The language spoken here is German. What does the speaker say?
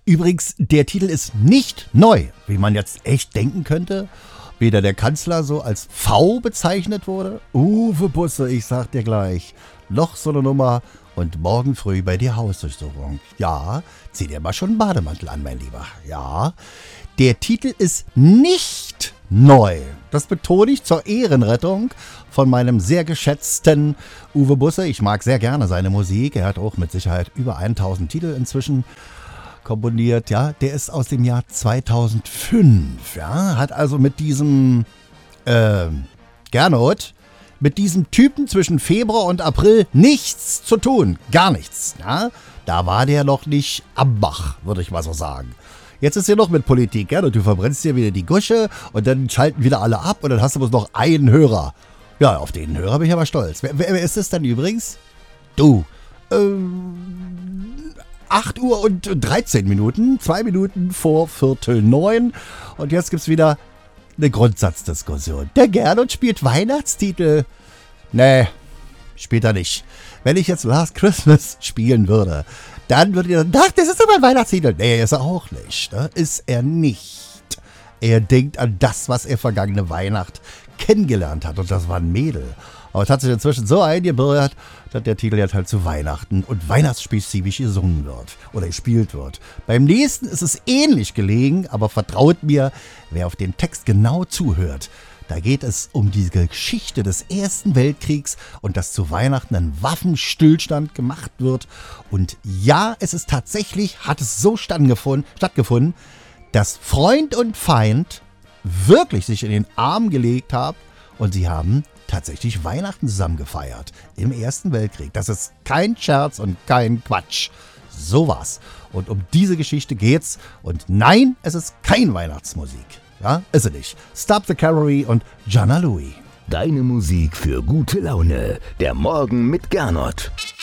Übrigens, der Titel ist nicht neu, wie man jetzt echt denken könnte. Weder der Kanzler so als V bezeichnet wurde. Uwe Busse, ich sag dir gleich, noch so eine Nummer und morgen früh bei dir Hausdurchsuchung. Ja, zieh dir mal schon einen Bademantel an, mein Lieber. Ja, der Titel ist nicht neu. Das betone ich zur Ehrenrettung von meinem sehr geschätzten Uwe Busse. Ich mag sehr gerne seine Musik. Er hat auch mit Sicherheit über 1000 Titel inzwischen komponiert. Ja, der ist aus dem Jahr 2005. Ja, hat also mit diesem Gernot, mit diesem Typen zwischen Februar und April nichts zu tun. Gar nichts. Ja, da war der noch nicht am Bach, würde ich mal so sagen. Jetzt ist hier noch mit Politik, ja, und du verbrennst dir wieder die Gusche und dann schalten wieder alle ab und dann hast du bloß noch einen Hörer. Ja, auf den Hörer bin ich aber stolz. Wer ist es denn übrigens? Du. 8 Uhr und 13 Minuten, 2 Minuten vor 8:45 und jetzt gibt's wieder eine Grundsatzdiskussion. Der Gernot spielt Weihnachtstitel. Nee, spielt er nicht. Wenn ich jetzt Last Christmas spielen würde, dann würde ihr sagen, ach, das ist aber ein Weihnachtstitel. Nee, ist er auch nicht. Ne? Ist er nicht. Er denkt an das, was er vergangene Weihnacht kennengelernt hat. Und das war ein Mädel. Aber es hat sich inzwischen so eingebürgert, dass der Titel jetzt halt zu Weihnachten und weihnachtsspezifisch gesungen wird oder gespielt wird. Beim nächsten ist es ähnlich gelegen, aber vertraut mir, wer auf den Text genau zuhört, da geht es um die Geschichte des Ersten Weltkriegs und dass zu Weihnachten ein Waffenstillstand gemacht wird. Und ja, es ist tatsächlich, hat es so stattgefunden, dass Freund und Feind wirklich sich in den Arm gelegt haben und sie haben tatsächlich Weihnachten zusammen gefeiert im Ersten Weltkrieg. Das ist kein Scherz und kein Quatsch. So war's. Und um diese Geschichte geht's. Und nein, es ist kein Weihnachtsmusik. Ja, ist es nicht. Stop the Cavalry und Jana Louie. Deine Musik für gute Laune. Der Morgen mit Gernot.